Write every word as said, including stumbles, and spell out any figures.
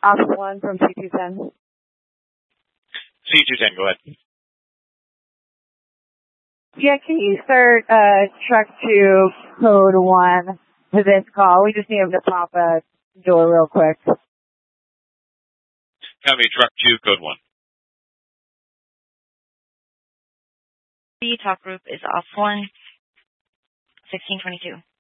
Office one from C two ten. C two ten, go ahead. Yeah, can you start uh, truck two, code one to this call? We just need him to pop a door real quick. Copy, truck two, code one. The talk group is off one, sixteen twenty-two.